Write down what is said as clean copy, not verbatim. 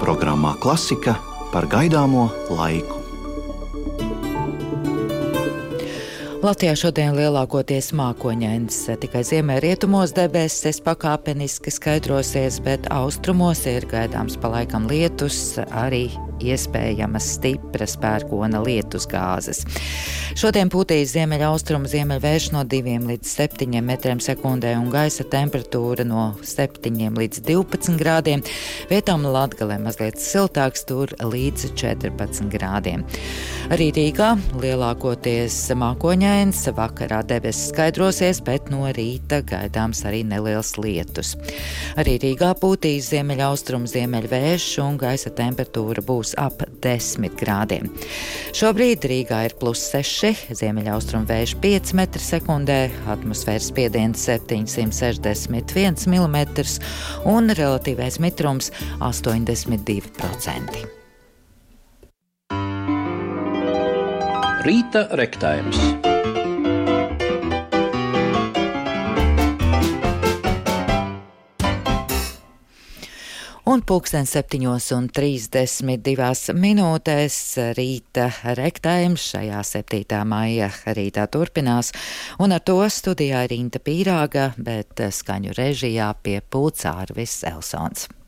Programmā Klasika par gaidāmo laiku. Latvijā šodien lielākoties mākoņains, tikai ziemeļrietumos debesis pakāpeniski skaidrosies, bet austrumos ir gaidāms pa laikam lietus, arī iespējamas stipras pērkona lietusgāzes. Šodien pūtīs ziemeļaustrumu ziemeļvējš no 2 līdz 7 metriem sekundē un gaisa temperatūra no 7 līdz 12 grādiem. Vietām Latgalē mazliet siltāks, tur līdz 14 grādiem. Arī Rīgā lielākoties mākoņains, vakarā debesis skaidrosies, bet no rīta gaidāms arī neliels lietus. Arī Rīgā pūtīs ziemeļaustrumu ziemeļvējš un gaisa temperatūra būs ap 10 grādiem. Šobrīd Rīgā ir +6, ziemeļaustrumu vējš 5 metri sekundē, atmosfēras spiediens 761 milimetrs un relatīvais mitrums 82%. Rīta rektājums. Un 7:32 rīta rektājums šajā 7. maija rītā turpinās, un ar to studijā ir Inta Pīrāga, bet skaņu režijā pie pults Ārvis Elsons.